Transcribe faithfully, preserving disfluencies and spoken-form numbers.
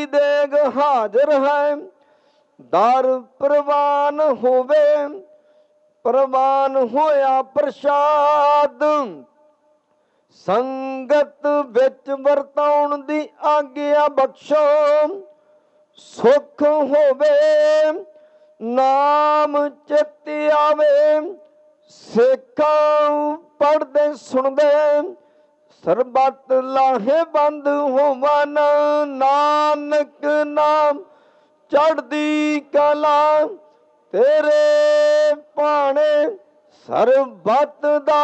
ਦੇਗ ਹਾਜ਼ਰ ਹੈ, ਦਰ ਪ੍ਰਵਾਨ ਹੋਵੇ, ਪ੍ਰਵਾਨ ਹੋਇਆ ਪ੍ਰਸ਼ਾਦ। ਸੰਗਤ ਵਿੱਚ ਵਰਤਾਉਣ ਦੀ ਆਗਿਆ ਬਖਸ਼ੋ, ਸੁਖ ਹੋਵੇ ਨਾਮ ਚਿਤ ਆਵੇ। ਸਿੱਖਾਂ ਪੜ੍ਹਦੇ ਸੁਣਦੇ ਸਰਬੱਤ ਲਾਹੇਵੰਦ ਹੋਵਨ, ਨਾਨਕ ਨਾਮ ਚੜ੍ਹਦੀ ਕਲਾ ਤੇਰੇ ਭਾਣੇ ਸਰਬੱਤ ਦਾ